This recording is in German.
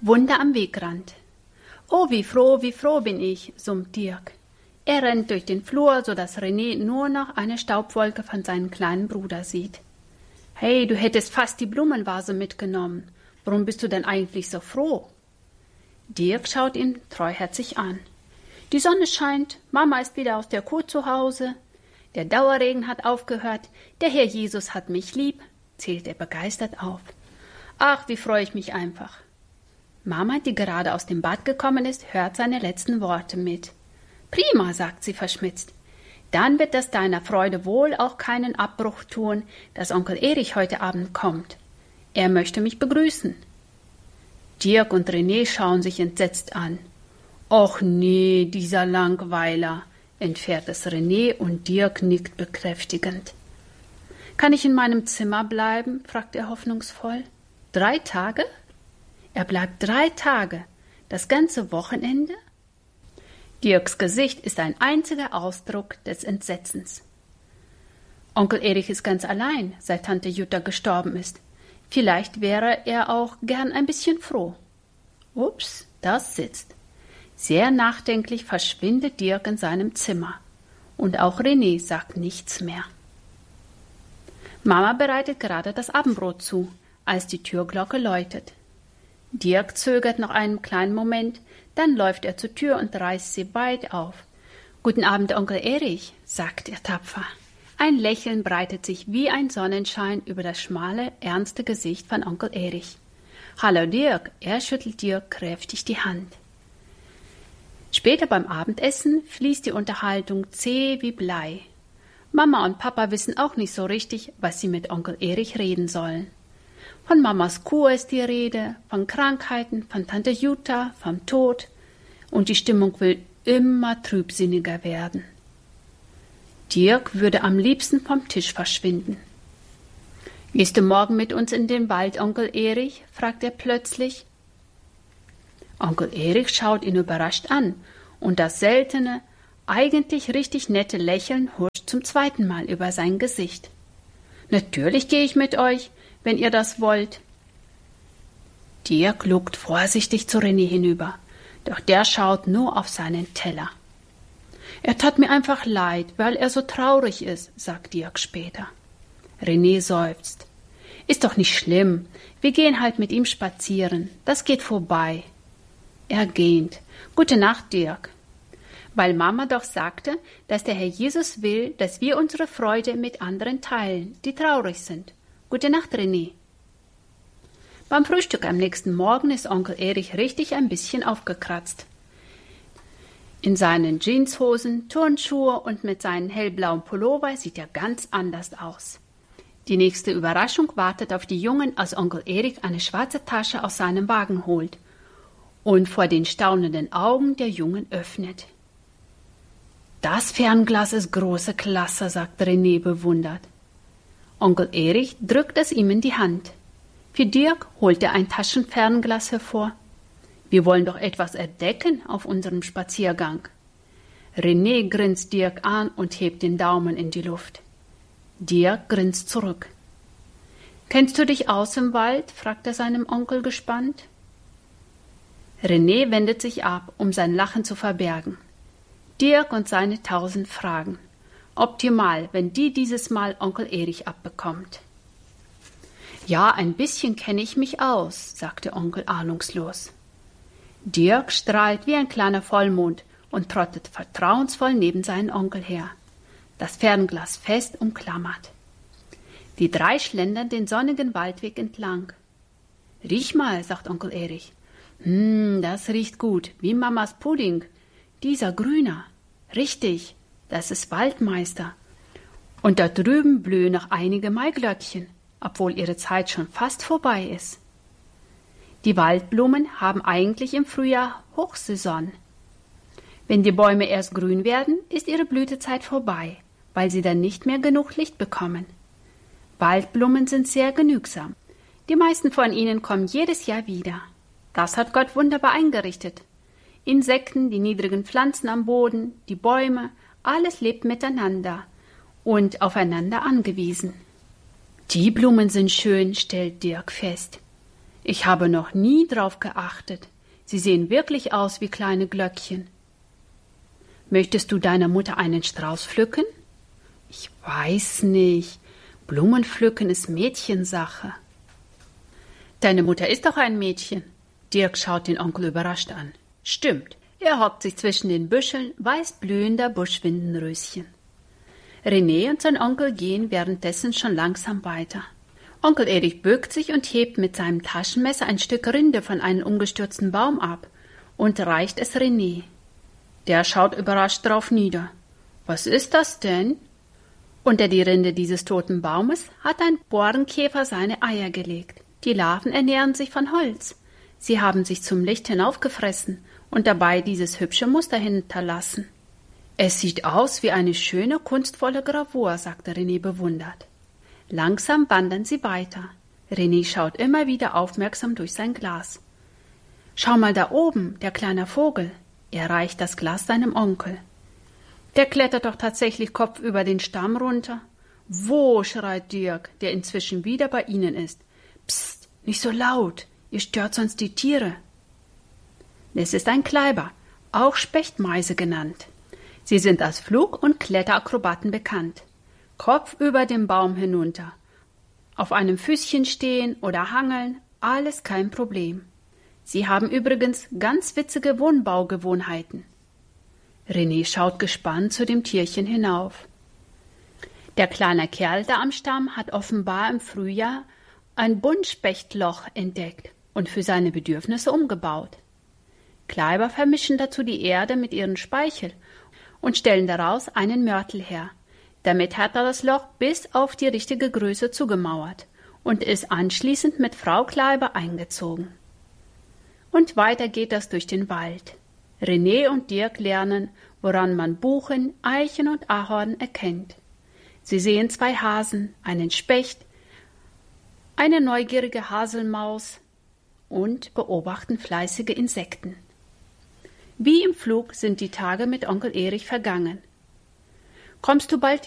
Wunder am Wegrand. Oh, wie froh bin ich, summt Dirk. Er rennt durch den Flur, so dass René nur noch eine Staubwolke von seinem kleinen Bruder sieht. Hey, du hättest fast die Blumenvase mitgenommen. Warum bist du denn eigentlich so froh? Dirk schaut ihn treuherzig an. Die Sonne scheint, Mama ist wieder aus der Kur zu Hause, der Dauerregen hat aufgehört, der Herr Jesus hat mich lieb, zählt er begeistert auf. Ach, wie freue ich mich einfach. Mama, die gerade aus dem Bad gekommen ist, hört seine letzten Worte mit. Prima, sagt sie verschmitzt. Dann wird das deiner Freude wohl auch keinen Abbruch tun, dass Onkel Erich heute Abend kommt. Er möchte mich begrüßen. Dirk und René schauen sich entsetzt an. Och nee, dieser Langweiler, entfährt es René und Dirk nickt bekräftigend. Kann ich in meinem Zimmer bleiben? Fragt er hoffnungsvoll. 3 Tage? Er bleibt 3 Tage, das ganze Wochenende? Dirks Gesicht ist ein einziger Ausdruck des Entsetzens. Onkel Erich ist ganz allein, seit Tante Jutta gestorben ist. Vielleicht wäre er auch gern ein bisschen froh. Ups, das sitzt. Sehr nachdenklich verschwindet Dirk in seinem Zimmer. Und auch René sagt nichts mehr. Mama bereitet gerade das Abendbrot zu, als die Türglocke läutet. Dirk zögert noch einen kleinen Moment, dann läuft er zur Tür und reißt sie weit auf. »Guten Abend, Onkel Erich«, sagt er tapfer. Ein Lächeln breitet sich wie ein Sonnenschein über das schmale, ernste Gesicht von Onkel Erich. »Hallo Dirk«, er schüttelt Dirk kräftig die Hand. Später beim Abendessen fließt die Unterhaltung zäh wie Blei. Mama und Papa wissen auch nicht so richtig, was sie mit Onkel Erich reden sollen. Von Mamas Kur ist die Rede, von Krankheiten, von Tante Jutta, vom Tod. Und die Stimmung will immer trübsinniger werden. Dirk würde am liebsten vom Tisch verschwinden. »Gehst du morgen mit uns in den Wald, Onkel Erich?« fragt er plötzlich. Onkel Erich schaut ihn überrascht an und das seltene, eigentlich richtig nette Lächeln huscht zum 2. Mal über sein Gesicht. »Natürlich gehe ich mit euch, wenn ihr das wollt.« Dirk lugt vorsichtig zu René hinüber, doch der schaut nur auf seinen Teller. »Er tat mir einfach leid, weil er so traurig ist«, sagt Dirk später. René seufzt. »Ist doch nicht schlimm, wir gehen halt mit ihm spazieren, das geht vorbei.« Er gähnt. »Gute Nacht, Dirk.« Weil Mama doch sagte, dass der Herr Jesus will, dass wir unsere Freude mit anderen teilen, die traurig sind. Gute Nacht, René. Beim Frühstück am nächsten Morgen ist Onkel Erich richtig ein bisschen aufgekratzt. In seinen Jeanshosen, Turnschuhe und mit seinem hellblauen Pullover sieht er ganz anders aus. Die nächste Überraschung wartet auf die Jungen, als Onkel Erich eine schwarze Tasche aus seinem Wagen holt und vor den staunenden Augen der Jungen öffnet. »Das Fernglas ist große Klasse«, sagt René bewundert. Onkel Erich drückt es ihm in die Hand. Für Dirk holt er ein Taschenfernglas hervor. »Wir wollen doch etwas entdecken auf unserem Spaziergang.« René grinst Dirk an und hebt den Daumen in die Luft. Dirk grinst zurück. »Kennst du dich aus im Wald?« fragt er seinem Onkel gespannt. René wendet sich ab, um sein Lachen zu verbergen. Dirk und seine 1000 Fragen. Optimal, wenn die dieses Mal Onkel Erich abbekommt. »Ja, ein bisschen kenne ich mich aus«, sagt der Onkel ahnungslos. Dirk strahlt wie ein kleiner Vollmond und trottet vertrauensvoll neben seinen Onkel her, das Fernglas fest umklammert. Die 3 schlendern den sonnigen Waldweg entlang. »Riech mal«, sagt Onkel Erich. Das riecht gut, wie Mamas Pudding. Dieser Grüner. Richtig, das ist Waldmeister. Und da drüben blühen noch einige Maiglöckchen, obwohl ihre Zeit schon fast vorbei ist. Die Waldblumen haben eigentlich im Frühjahr Hochsaison. Wenn die Bäume erst grün werden, ist ihre Blütezeit vorbei, weil sie dann nicht mehr genug Licht bekommen. Waldblumen sind sehr genügsam. Die meisten von ihnen kommen jedes Jahr wieder. Das hat Gott wunderbar eingerichtet. Insekten, die niedrigen Pflanzen am Boden, die Bäume, alles lebt miteinander und aufeinander angewiesen. Die Blumen sind schön, stellt Dirk fest. Ich habe noch nie drauf geachtet. Sie sehen wirklich aus wie kleine Glöckchen. Möchtest du deiner Mutter einen Strauß pflücken? Ich weiß nicht. Blumenpflücken ist Mädchensache. Deine Mutter ist doch ein Mädchen. Dirk schaut den Onkel überrascht an. Stimmt, er hockt sich zwischen den Büscheln weiß blühender Buschwindenröschen. René und sein Onkel gehen währenddessen schon langsam weiter. Onkel Erich bückt sich und hebt mit seinem Taschenmesser ein Stück Rinde von einem umgestürzten Baum ab und reicht es René. Der schaut überrascht drauf nieder. Was ist das denn? Unter die Rinde dieses toten Baumes hat ein Borkenkäfer seine Eier gelegt. Die Larven ernähren sich von Holz. Sie haben sich zum Licht hinaufgefressen und dabei dieses hübsche Muster hinterlassen. Es sieht aus wie eine schöne, kunstvolle Gravur, sagte René bewundert. Langsam wandern sie weiter. René schaut immer wieder aufmerksam durch sein Glas. Schau mal da oben, der kleine Vogel. Er reicht das Glas seinem Onkel. Der klettert doch tatsächlich kopfüber den Stamm runter. Wo, schreit Dirk, der inzwischen wieder bei ihnen ist. Psst, nicht so laut, ihr stört sonst die Tiere. Es ist ein Kleiber, auch Spechtmeise genannt. Sie sind als Flug- und Kletterakrobaten bekannt. Kopf über den Baum hinunter. Auf einem Füßchen stehen oder hangeln, alles kein Problem. Sie haben übrigens ganz witzige Wohnbaugewohnheiten. René schaut gespannt zu dem Tierchen hinauf. Der kleine Kerl da am Stamm hat offenbar im Frühjahr ein Buntspechtloch entdeckt und für seine Bedürfnisse umgebaut. Kleiber vermischen dazu die Erde mit ihrem Speichel und stellen daraus einen Mörtel her. Damit hat er das Loch bis auf die richtige Größe zugemauert und ist anschließend mit Frau Kleiber eingezogen. Und weiter geht das durch den Wald. René und Dirk lernen, woran man Buchen, Eichen und Ahorn erkennt. Sie sehen zwei Hasen, einen Specht, eine neugierige Haselmaus und beobachten fleißige Insekten. Wie im Flug sind die Tage mit Onkel Erich vergangen. Kommst du bald